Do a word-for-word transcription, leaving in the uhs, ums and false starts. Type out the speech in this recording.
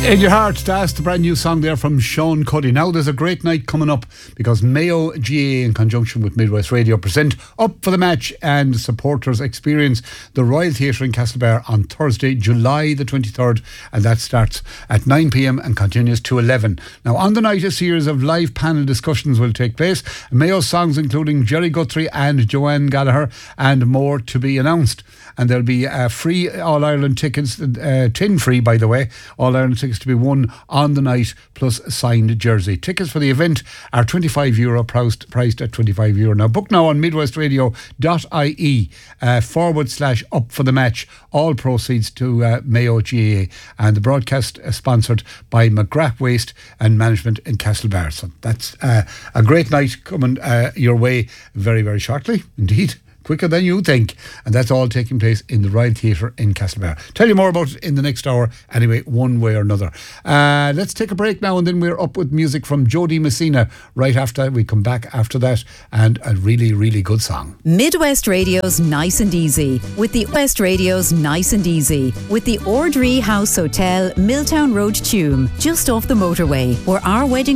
In Your Heart, that's the brand new song there from Sean Cuddy. Now there's a great night coming up because Mayo G A A in conjunction with Midwest Radio present Up for the Match and supporters experience the Royal Theatre in Castlebar on Thursday, July the twenty-third, and that starts at nine p.m. and continues to eleven. Now on the night a series of live panel discussions will take place. Mayo songs including Jerry Guthrie and Joanne Gallagher and more to be announced. And there'll be uh, free All-Ireland tickets, uh, tin free by the way, All-Ireland tickets to be won on the night plus a signed jersey. Tickets for the event are twenty-five euro, priced, priced at twenty-five euro. Now book now on midwestradio.ie uh, forward slash up for the match. All proceeds to uh, Mayo G A A, and the broadcast is sponsored by McGrath Waste and Management in Castlebar. So that's uh, a great night coming uh, your way very, very shortly indeed. Quicker than you think. And that's all taking place in the Royal Theatre in Castlebar. Tell you more about it in the next hour, anyway, one way or another. Uh, let's take a break now, and then we're up with music from Jody Messina right after. We come back after that, and a really, really good song. Midwest Radio's Nice and Easy. With the West Radio's Nice and Easy. With the Ordree House Hotel, Milltown Road, Tuam, just off the motorway, where our wedding